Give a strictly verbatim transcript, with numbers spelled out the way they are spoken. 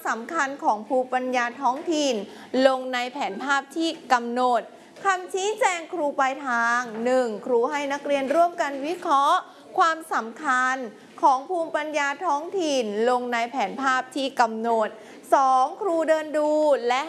สำคัญของภูมิปัญญาท้องถิ่นลงในแผนภาพที่กำหนดคำชี้แจงครูปลายทาง หนึ่ง ครูให้นักเรียนร่วมกันวิเคราะห์ความสำคัญของภูมิปัญญาท้องถิ่นลงในแผนภาพที่กำหนด สอง ครูเดินดูและ